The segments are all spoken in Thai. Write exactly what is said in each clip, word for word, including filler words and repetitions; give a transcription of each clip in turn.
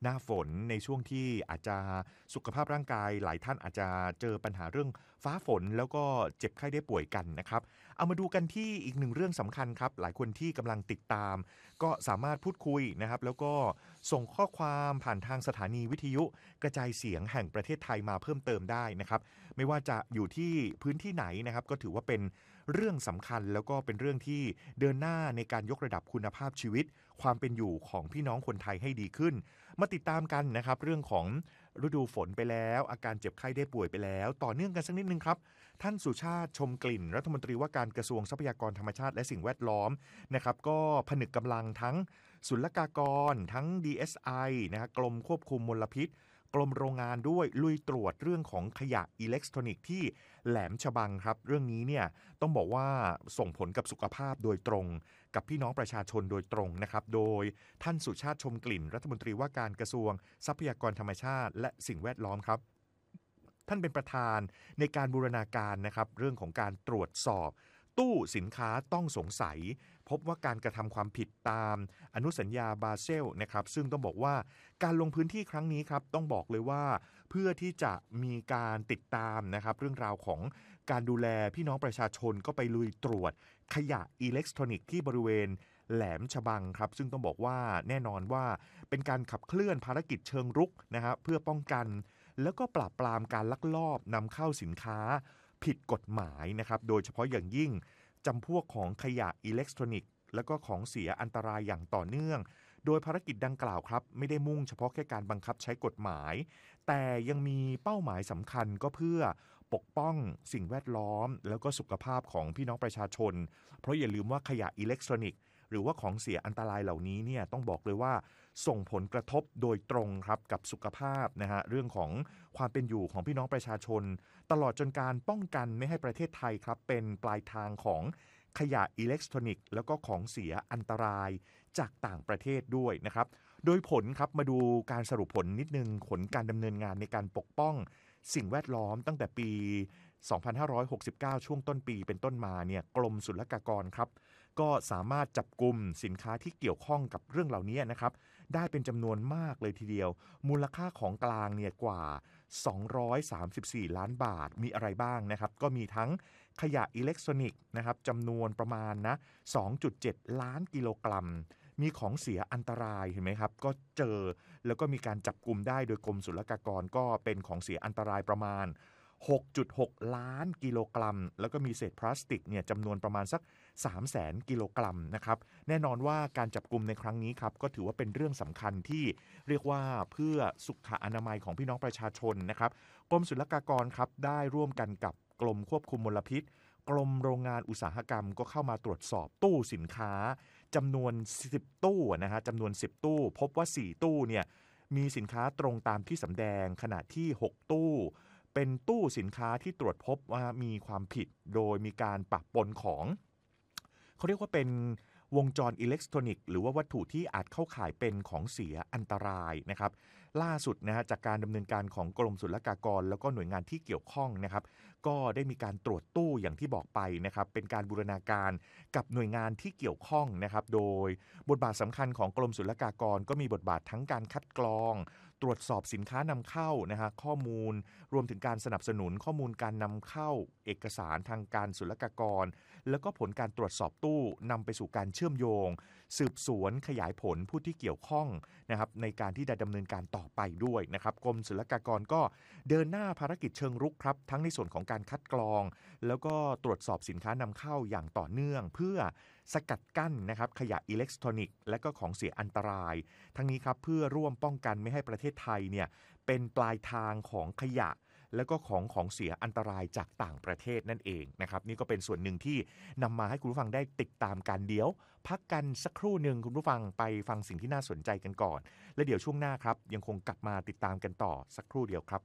หน้าฝนในช่วงที่อาจจะสุขภาพร่างกายหลายท่านอาจจะเจอปัญหาเรื่องฟ้าฝนแล้วก็เจ็บไข้ได้ป่วยกันนะครับเอามาดูกันที่อีกหนึ่งเรื่องสำคัญครับหลายคนที่กำลังติดตามก็สามารถพูดคุยนะครับแล้วก็ส่งข้อความผ่านทางสถานีวิทยุกระจายเสียงแห่งประเทศไทยมาเพิ่มเติมได้นะครับไม่ว่าจะอยู่ที่พื้นที่ไหนนะครับก็ถือว่าเป็นเรื่องสำคัญแล้วก็เป็นเรื่องที่เดินหน้าในการยกระดับคุณภาพชีวิตความเป็นอยู่ของพี่น้องคนไทยให้ดีขึ้นมาติดตามกันนะครับเรื่องของฤดูฝนไปแล้วอาการเจ็บไข้ได้ป่วยไปแล้วต่อเนื่องกันสักนิดนึงครับท่านสุชาติชมกลิ่นรัฐมนตรีว่าการกระทรวงทรัพยากรธรรมชาติและสิ่งแวดล้อมนะครับก็ผนึกกำลังทั้งศุลกากรทั้ง ดี เอส ไอ นะฮะกรมควบคุมมลพิษกรมโรงงานด้วยลุยตรวจเรื่องของขยะอิเล็กทรอนิกส์ที่แหลมฉบังครับเรื่องนี้เนี่ยต้องบอกว่าส่งผลกับสุขภาพโดยตรงกับพี่น้องประชาชนโดยตรงนะครับโดยท่านสุชาติชมกลิ่นรัฐมนตรีว่าการกระทรวงทรัพยากรธรรมชาติและสิ่งแวดล้อมครับท่านเป็นประธานในการบูรณาการนะครับเรื่องของการตรวจสอบตู้สินค้าต้องสงสัยพบว่าการกระทำความผิดตามอนุสัญญาบาเซลนะครับซึ่งต้องบอกว่าการลงพื้นที่ครั้งนี้ครับต้องบอกเลยว่าเพื่อที่จะมีการติดตามนะครับเรื่องราวของการดูแลพี่น้องประชาชนก็ไปลุยตรวจขยะอิเล็กทรอนิกส์ที่บริเวณแหลมฉบังครับซึ่งต้องบอกว่าแน่นอนว่าเป็นการขับเคลื่อนภารกิจเชิงรุกนะฮะเพื่อป้องกันแล้วก็ปราบปรามการลักลอบนำเข้าสินค้าผิดกฎหมายนะครับโดยเฉพาะอย่างยิ่งจำพวกของขยะอิเล็กทรอนิกส์แล้วก็ของเสียอันตรายอย่างต่อเนื่องโดยภารกิจดังกล่าวครับไม่ได้มุ่งเฉพาะแค่การบังคับใช้กฎหมายแต่ยังมีเป้าหมายสำคัญก็เพื่อปกป้องสิ่งแวดล้อมแล้วก็สุขภาพของพี่น้องประชาชนเพราะอย่าลืมว่าขยะอิเล็กทรอนิกส์หรือว่าของเสียอันตรายเหล่านี้เนี่ยต้องบอกเลยว่าส่งผลกระทบโดยตรงครับกับสุขภาพนะฮะเรื่องของความเป็นอยู่ของพี่น้องประชาชนตลอดจนการป้องกันไม่ให้ประเทศไทยครับเป็นปลายทางของขยะอิเล็กทรอนิกส์แล้วก็ของเสียอันตรายจากต่างประเทศด้วยนะครับโดยผลครับมาดูการสรุปผลนิดนึงผลการดำเนินงานในการปกป้องสิ่งแวดล้อมตั้งแต่ปีสองพันห้าร้อยหกสิบเก้าช่วงต้นปีเป็นต้นมาเนี่ยกรมศุลกากรครับก็สามารถจับกุมสินค้าที่เกี่ยวข้องกับเรื่องเหล่านี้นะครับได้เป็นจำนวนมากเลยทีเดียวมูลค่าของกลางเนี่ยกว่าสองร้อยสามสิบสี่ล้านบาทมีอะไรบ้างนะครับก็มีทั้งขยะอิเล็กทรอนิกส์นะครับจำนวนประมาณนะ สองจุดเจ็ดล้านกิโลกรัมมีของเสียอันตรายเห็นไหมครับก็เจอแล้วก็มีการจับกุมได้โดยกรมศุลกากรก็เป็นของเสียอันตรายประมาณ หกจุดหกล้านกิโลกรัมแล้วก็มีเศษพลาสติกเนี่ยจำนวนประมาณสัก สามแสนกิโลกรัมนะครับแน่นอนว่าการจับกุมในครั้งนี้ครับก็ถือว่าเป็นเรื่องสำคัญที่เรียกว่าเพื่อสุขอนามัยของพี่น้องประชาชนนะครับกรมศุลกากรครับได้ร่วมกันกับกรมควบคุมมลพิษกรมโรงงานอุตสาหกรรมก็เข้ามาตรวจสอบตู้สินค้าจำนวนสิบตู้นะฮะจำนวนสิบตู้พบว่าสี่ตู้เนี่ยมีสินค้าตรงตามที่สำแดงขณะที่หกตู้เป็นตู้สินค้าที่ตรวจพบว่ามีความผิดโดยมีการปะปนของเขาเรียกว่าเป็นวงจรอิเล็กทรอนิกส์หรือว่าวัตถุที่อาจเข้าข่ายเป็นของเสียอันตรายนะครับล่าสุดนะฮะจากการดำเนินการของกรมศุลกากรแล้วก็หน่วยงานที่เกี่ยวข้องนะครับก็ได้มีการตรวจตู้อย่างที่บอกไปนะครับเป็นการบูรณาการกับหน่วยงานที่เกี่ยวข้องนะครับโดยบทบาทสำคัญของกรมศุลกากรก็มีบทบาททั้งการคัดกรองตรวจสอบสินค้านำเข้านะฮะข้อมูลรวมถึงการสนับสนุนข้อมูลการนำเข้าเอกสารทางการศุลกากรแล้วก็ผลการตรวจสอบตู้นำไปสู่การเชื่อมโยงสืบสวนขยายผลผู้ที่เกี่ยวข้องนะครับในการที่จะดำเนินการต่อไปด้วยนะครับกรมศุลกากรก็เดินหน้าภารกิจเชิงรุกครับทั้งในส่วนของการคัดกรองแล้วก็ตรวจสอบสินค้านำเข้าอย่างต่อเนื่องเพื่อสกัดกั้นนะครับขยะอิเล็กทรอนิกส์และก็ของเสียอันตรายทั้งนี้ครับเพื่อร่วมป้องกันไม่ให้ประเทศไทยเนี่ยเป็นปลายทางของขยะแล้วก็ของของเสียอันตรายจากต่างประเทศนั่นเองนะครับนี่ก็เป็นส่วนหนึ่งที่นำมาให้คุณผู้ฟังได้ติดตามกันเดี๋ยวพักกันสักครู่หนึ่งคุณผู้ฟังไปฟังสิ่งที่น่าสนใจกันก่อนและเดี๋ยวช่วงหน้าครับยังคงกลับมาติดตามกันต่อสักครู่เดียวครับ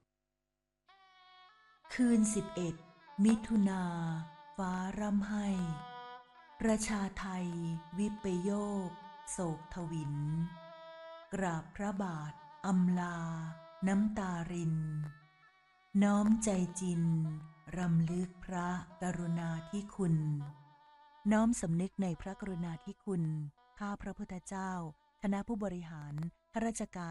คืนสิบเอ็ดมิถุนาฟ้าร่ำไห้ประชาไทยวิปโยคโศกทวินกราบพระบาทอำลาน้ำตารินน้อมใจจินรำลึกพระกรุณาธิคุณน้อมสำนึกในพระกรุณาธิคุณข้าพระพุทธเจ้าคณะผู้บริหารข้าราชการ